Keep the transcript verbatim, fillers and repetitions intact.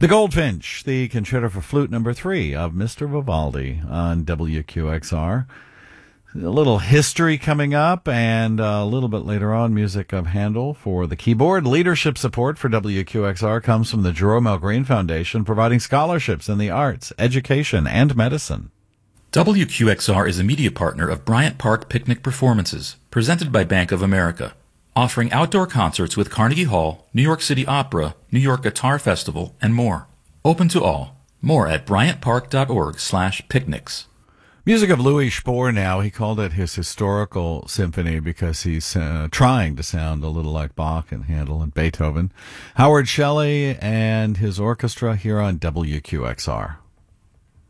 The Goldfinch, the concerto for flute number three of Mister Vivaldi on W Q X R. A little history coming up, and a little bit later on, music of Handel for the keyboard. Leadership support for W Q X R comes from the Jerome L. Green Foundation, providing scholarships in the arts, education, and medicine. W Q X R is a media partner of Bryant Park Picnic Performances, presented by Bank of America, offering outdoor concerts with Carnegie Hall, New York City Opera, New York Guitar Festival, and more. Open to all. More at bryantpark.org slash picnics. Music of Louis Spohr now. He called it his historical symphony because he's uh, trying to sound a little like Bach and Handel and Beethoven. Howard Shelley and his orchestra here on W Q X R.